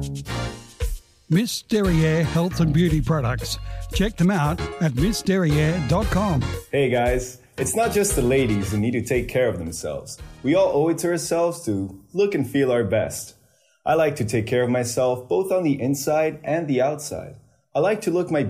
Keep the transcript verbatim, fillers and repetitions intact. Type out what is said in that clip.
Miss Derriere Health and Beauty Products. Check them out at miss derriere dot com. Hey guys, it's not just the ladies who need to take care of themselves. We all owe it to ourselves to look and feel our best. I like to take care of myself both on the inside and the outside. I like to look my